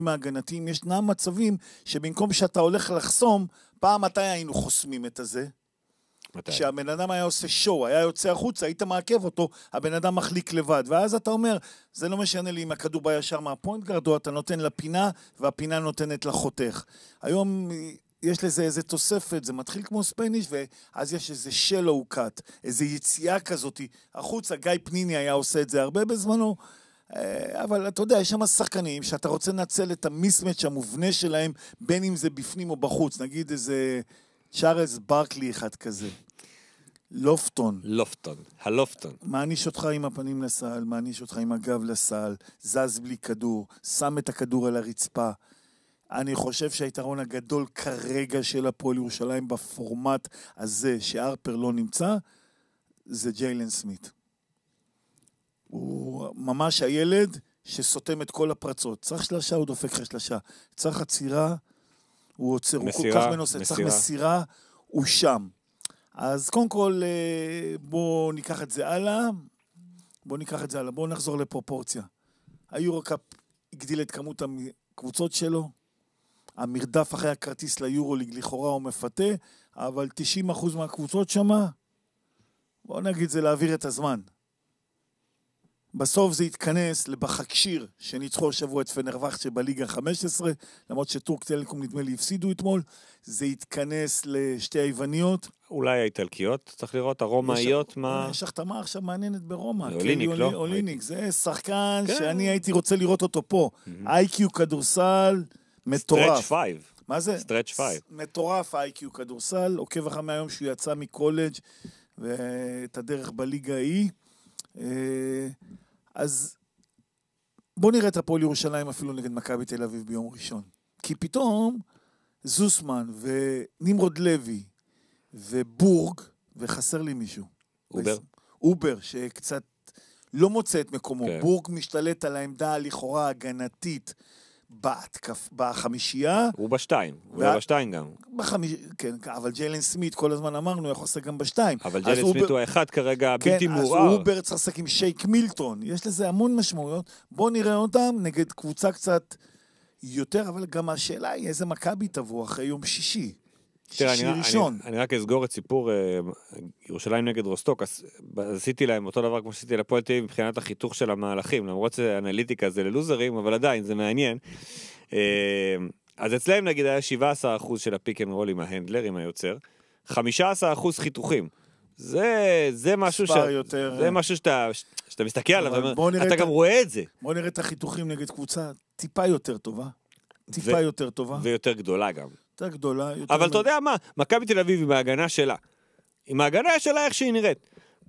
מהגנתיים, ישנם מצבים שבמקום שאתה הולך לחסום, פעם מתי היינו חוסמים את הזה? מתי? כשהבן אדם היה עושה שואו, היה יוצא החוצה, היית מעכב אותו, הבן אדם מחליק לבד, ואז אתה אומר, זה לא משנה לי אם הכדור בא ישר מהפוינט גארד, או אתה נותן לפינה, והפינה נותנת לחותך. היום יש לזה איזה תוספת, זה מתחיל כמו ספניש, ואז יש איזה שלו קאט, איזה יציאה כזאת, החוצה, גיא פניני היה עושה את זה הרבה בזמנו, אבל אתה יודע, יש שם שחקנים שאתה רוצה לנצל את המיסמץ' המובנה שלהם, בין אם זה בפנים או בחוץ, נגיד איזה צ'ארלס ברקלי אחד כזה. לופטון. הלופטון. מעניש אותך עם הפנים לסל, מעניש אותך עם הגב לסל, זז בלי כדור, שם את הכדור על הרצפה. אני חושב שהיתרון הגדול כרגע של הפועל ירושלים בפורמט הזה שארפר לא נמצא, זה ג'יילן סמית. הוא ממש הילד שסותם את כל הפרצות. צריך שלשה, הוא דופק לך שלשה. צריך עצירה, הוא עוצר, הוא כל כך מנוסה. צריך מסירה, הוא שם. אז קודם כל, בואו ניקח את זה הלאה. בואו נחזור לפרופורציה. היורו-קאפ הגדיל את כמות הקבוצות שלו. המרדף אחרי הכרטיס ליורוליג לכאורה הוא מפתה, אבל 90% מהקבוצות שמה, בואו נגיד זה להעביר את הזמן. בסוף זה יתכנס לבחקשיר שניצחו השבוע את פנרווחצ'ה בליגה 15, למרות שטורק טלקום נדמה לי הפסידו אתמול, זה יתכנס לשתי היווניות. אולי האיטלקיות, צריך לראות, הרומאיות מה... יש החתמה עכשיו מעניינת ברומא. אוליניק, לא? אוליניק, זה שחקן שאני הייתי רוצה לראות אותו פה. איי-קיו כדורסל, מטורף. סטרץ' 5. מה זה? סטרץ' 5. מטורף איי-קיו כדורסל, עוקב אחרי מהיום שהוא יצא מקולג' ואת הדרך בליגה ההיא. אז בוא נראה את הפועל ירושלים אפילו נגד מכבי תל אביב ביום ראשון. כי פתאום זוסמן ונמרוד לוי ובורג, וחסר לי מישהו. אובר, שקצת לא מוצא את מקומו. כן. בורג משתלט על העמדה לכאורה הגנתית בחמישייה. הוא בשתיים, הוא לא בשתיים גם. כן, אבל ג'יילן סמית כל הזמן אמרנו, יכול לעשות גם בשתיים. אבל ג'יילן סמית הוא האחד כרגע בלתי מעורר. כן, אז אובר צריך לעשות עם שייק מילטון. יש לזה המון משמעויות. בואו נראה אותם נגד קבוצה קצת יותר, אבל גם השאלה היא איזה מכבי תבוא אחרי יום שישי. אני רק אסגור את סיפור ירושלים נגד רוסטוק, אז עשיתי להם אותו דבר כמו שעשיתי לפועל תל אביב מבחינת החיתוך של המהלכים, למרות שאנליטיקה זה ללוזרים, אבל עדיין זה מעניין. אז אצלהם נגיד היה 17% של הפיק אנד רול עם ההנדלר, עם היוצר, 15% חיתוכים. זה משהו שאתה מסתכל עליו, אתה גם רואה את זה. בוא נראה את החיתוכים נגד קבוצה טיפה יותר טובה. טיפה יותר טובה. ויותר גדולה גם. יותר גדולה. אבל אתה יודע מה? מכבי תל אביב עם ההגנה שלה. עם ההגנה שלה איך שהיא נראית.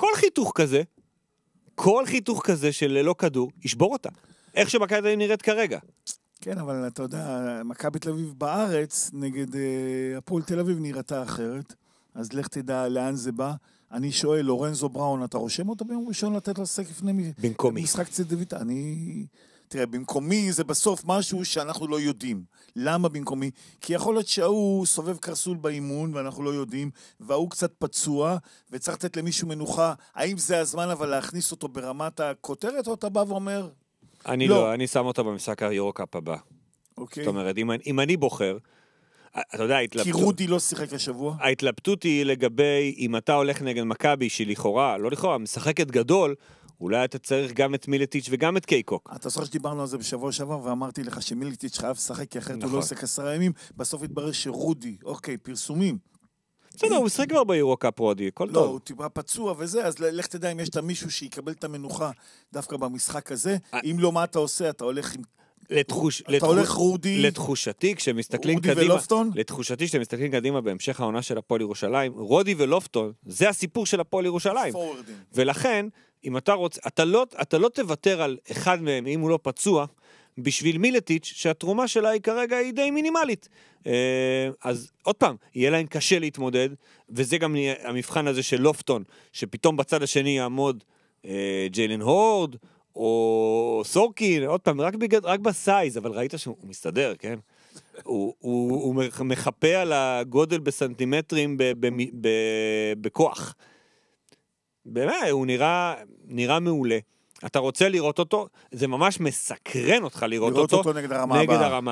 כל חיתוך כזה של ללא כדור, ישבור אותה. איך שמכבי תל אביב נראית כרגע. כן, אבל אתה יודע, מכבי תל אביב בארץ נגד הפועל תל אביב נראתה אחרת. אז לך תדע לאן זה בא. אני שואל, לורנזו בראון, אתה רושם אותו ביום ראשון לתת לו סק לפני משחק צדווית? תראה, במקומי זה בסוף משהו שאנחנו לא יודעים. למה במקומי? כי יכול להיות שהוא סובב קרסול באימון ואנחנו לא יודעים, והוא קצת פצוע וצריך לתת למישהו מנוחה. האם זה הזמן אבל להכניס אותו ברמת הכותרת או אתה בא ואומר? אני לא, אני שם אותו במשחק היורו-קאפ הבא. אוקיי. זאת אומרת, אם אני בוחר, אתה יודע, כי רודי לא שיחק השבוע. ההתלבטות היא לגבי אם אתה הולך נגד מכבי שלכאורה, לא לכאורה, משחקת גדול, אולי אתה צריך גם את מילטיץ' וגם את קייקוק. אתה זוכר שדיברנו על זה בשבוע שעבר, ואמרתי לך שמילטיץ' חייב לשחק, כי אחרת הוא לא עושה 10 ימים, בסוף התברר שרודי, אוקיי, פרסומים. בסדר, הוא משחק כבר ביורו-קאפ רודי, כל טוב. לא, הוא טיפה פצוע וזה, אז לך תדע אם יש את מישהו שיקבל את המנוחה דווקא במשחק הזה, אם לא מה אתה עושה, אתה הולך עם... אתה הולך רודי, לתחושתי כשמסתכלים קדימה בהמשך העונה של הפועל ירושלים, רודי ולופטון זה הסיפור של הפועל ירושלים, ולכן אם אתה רוצה, אתה לא תוותר על אחד מהם אם הוא לא פצוע בשביל מילטיץ' שהתרומה שלה היא כרגע היא די מינימלית. אז עוד פעם, יהיה להם קשה להתמודד, וזה גם המבחן הזה של לופטון, שפתאום בצד השני יעמוד ג'יילן הורד או סורקין, עוד פעם, רק בסייז, אבל ראית שהוא מסתדר, כן? הוא מחפה על הגודל בסנטימטרים בכוח. באמת, הוא נראה מעולה. אתה רוצה לראות אותו, זה ממש מסקרן אותך לראות אותו נגד הרמה